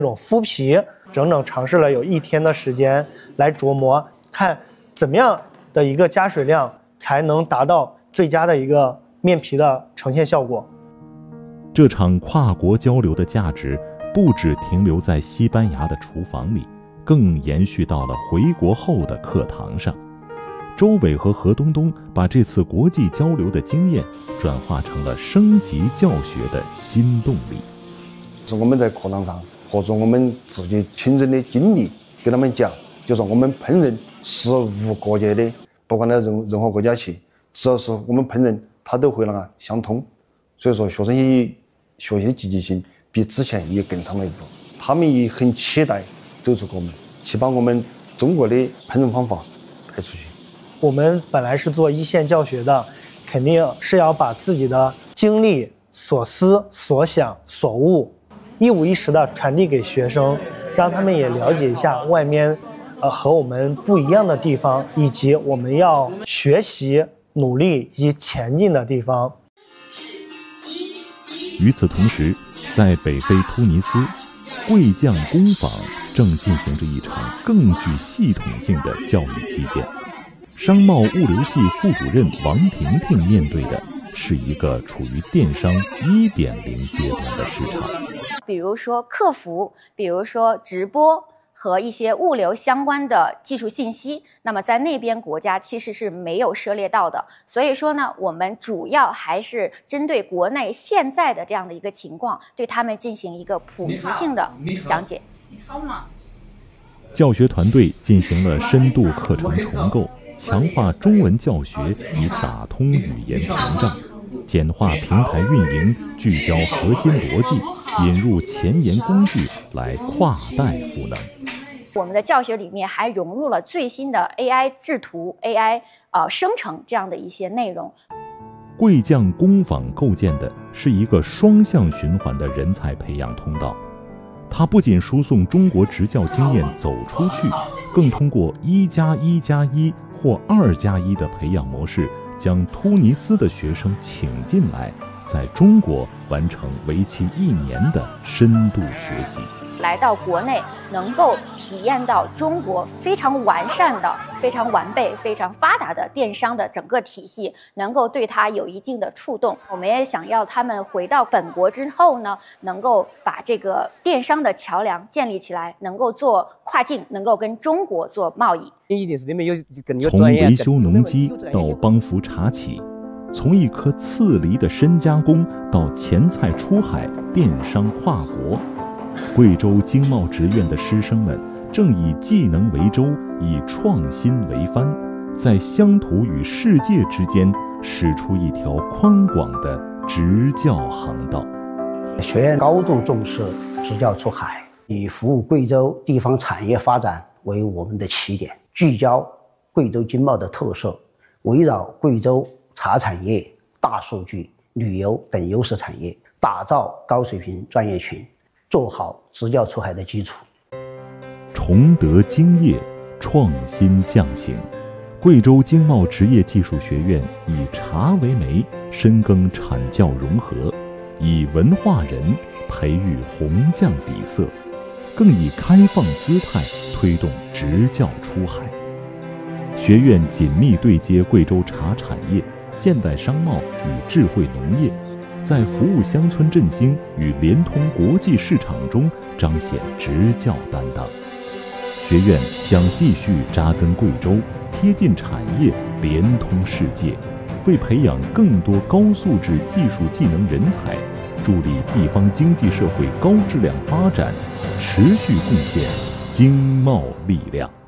这种麸皮，整整尝试了有1天的时间来琢磨，看怎么样的一个加水量才能达到最佳的一个面皮的呈现效果。 这场跨国交流的价值不只停留在西班牙的厨房里，更延续到了回国后的课堂上。周伟和何东东把这次国际交流的经验转化成了升级教学的新动力。 是我们在课堂上或者我们自己亲身的经历给他们讲，就是我们烹饪是无国界的，不管在任何国家去，只要是我们烹饪，它都会相通。所以说学生也学习积极性比之前也更上了一步，他们也很期待走出国门，去把我们中国的烹饪方法带出去。 我们本来是做一线教学的，肯定是要把自己的经历、所思、所想、所悟一五一十的传递给学生，让他们也了解一下外面和我们不一样的地方，以及我们要学习、努力以及前进的地方。 与此同时，在北非突尼斯，贵匠工坊正进行着一场更具系统性的教育基建。商贸物流系副主任王婷婷面对的是一个处于电商 1.0 阶段的市场， 比如说客服，比如说直播和一些物流相关的技术信息，那么在那边国家其实是没有涉猎到的。所以说呢，我们主要还是针对国内现在的这样的一个情况，对他们进行一个普及性的讲解。 你好吗？ 教学团队进行了深度课程重构，强化中文教学以打通语言屏障，简化平台运营，聚焦核心逻辑，引入前沿工具来跨代赋能。 我们的教学里面还融入了最新的 AI 制图、AI 生成这样的一些内容。 贵匠工坊构建的是一个双向循环的人才培养通道，它不仅输送中国执教经验走出去，更通过1+1+1或2+1的培养模式，将突尼斯的学生请进来，在中国完成为期1年的深度学习。 来到国内，能够体验到中国非常完善的、非常完备、非常发达的电商的整个体系，能够对它有一定的触动。我们也想要他们回到本国之后呢，能够把这个电商的桥梁建立起来，能够做跨境，能够跟中国做贸易。 从维修农机到帮扶茶企，从一颗刺梨的深加工到前菜出海，电商跨国。贵州经贸职院的师生们正以技能为舟，以创新为帆，在乡土与世界之间驶出一条宽广的执教航道。 学院高度重视执教出海，以服务贵州地方产业发展为我们的起点，聚焦贵州经贸的特色，围绕贵州茶产业、大数据、旅游等优势产业，打造高水平专业群，做好执教出海的基础。 崇德经业，创新匠行。贵州经贸职业技术学院以茶为媒，深耕产教融合，以文化人培育红匠底色，更以开放姿态推动执教出海。学院紧密对接贵州茶产业、现代商贸与智慧农业，在服务乡村振兴与联通国际市场中彰显执教担当。学院将继续扎根贵州，贴近产业，联通世界，为培养更多高素质技术技能人才，助力地方经济社会高质量发展，持续贡献经贸力量。